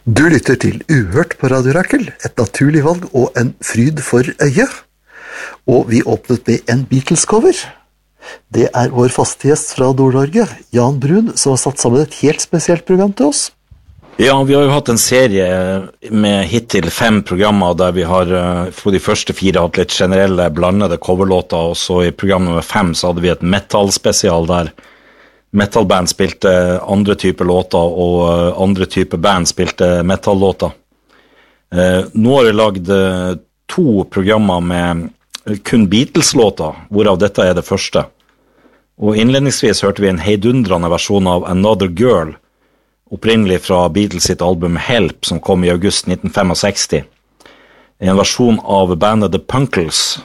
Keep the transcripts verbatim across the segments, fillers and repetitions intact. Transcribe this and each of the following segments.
Du lytter til Uhørt på Radio Rakel, et naturlig valg og en fryd for øyet. Og vi åpnet med en Beatles-cover. Det er vår faste gjest fra Nord-Norge, Jan Brun, som har satt sammen et helt spesielt program til oss. Ja, vi har jo hatt en serie med hittil fem programmer der vi har for de første fire hatt litt generelle blandede coverlåter, og så i program nummer fem så hadde vi et metal-spesial der metalband spilte andre typer låter, og andre typer band spilte metal-låter. Nå har jeg lagd to programmer med kun Beatles-låter, hvorav dette er det første. Og innledningsvis hørte vi en heidundrende versjon av Another Girl, opprinnelig fra Beatles sitt album Help, som kom i august nitten sekstifem. En versjon av bandet The Punkles,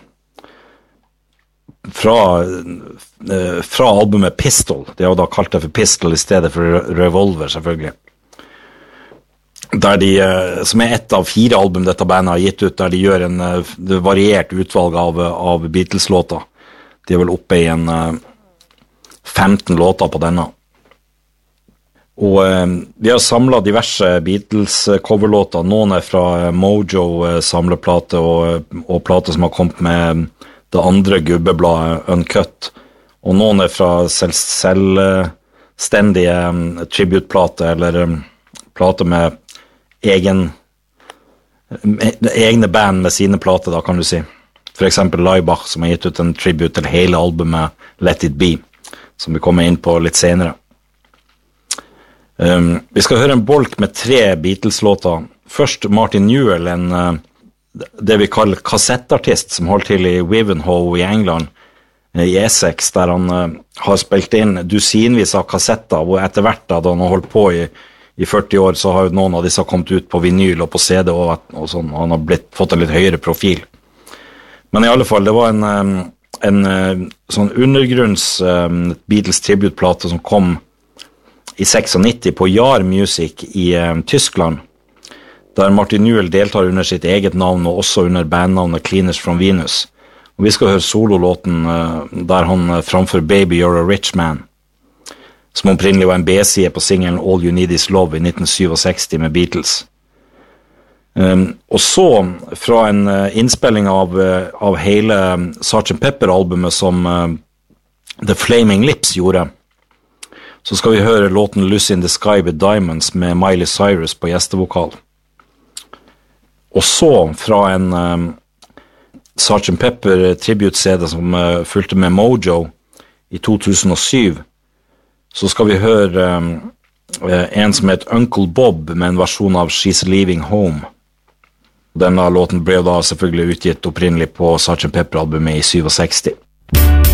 fra, fra albumet Pistol. De har da kalt det for Pistol i stedet for Revolver, selvfølgelig. Der de, som er ett av fire album dette bandet har gitt ut, der de gjør en variert utvalg av, av Beatles-låter. De er vel oppe i en femten låter på denne. Og vi har samlet diverse Beatles-coverlåter. Noen er fra Mojo-samleplate og, og plate som har kommet med det andre gubbebladet Uncut, og noen er fra selv, selvstendige tribute-plate, eller um, plate med egen, med egne band med sine plate, da kan du si. For eksempel Laibach, som har gitt ut en tribute til hele albumet Let It Be, som vi kommer inn på litt senere. Um, vi skal høre en bolk med tre Beatles-låter. Først Martin Newell, en uh, det vi kaller kassettartist, som holdt til i Wivenhoe i England, i Essex, der han uh, har spilt inn dusinvis av kassetter, og etter hvert da han har holdt på i, i førti år, så har jo noen av disse kommet ut på vinyl og på C D og, og sånn, og han har blitt, fått en litt høyere profil. Men i alle fall, det var en, um, en uh, sånn undergrunns um, Beatles tribute-plate som kom i nittiseks på Jar Music i um, Tyskland, der Martin Newell deltar under sitt eget navn og også under bandnavnet Cleaners from Venus. Og vi skal høre sololåten uh, der han uh, framfører Baby You're a Rich Man, som opprinnelig var en B-side på singelen All You Need Is Love i nitten sekstisju med Beatles. Um, og så, fra en uh, innspilling av, uh, av hele sergeant Pepper-albumet som uh, The Flaming Lips gjorde, så skal vi høre låten Lucy in the Sky with Diamonds med Miley Cyrus på gjestevokal. Og så fra en um, sergeant Pepper tribute-C D som uh, fulgte med Mojo i to tusen og syv, så skal vi høre um, en som heter Uncle Bob med en versjon av She's Leaving Home. Denne låten ble da selvfølgelig utgitt opprinnelig på sergeant Pepper-albumet i sekstisju.